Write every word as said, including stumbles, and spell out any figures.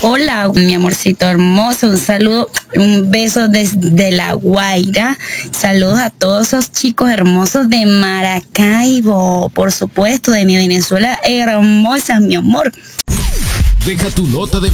Hola, mi amorcito hermoso, un saludo, un beso desde La Guaira. Saludos a todos esos chicos hermosos de Maracaibo, por supuesto, de mi Venezuela hermosa, mi amor. Deja tu nota de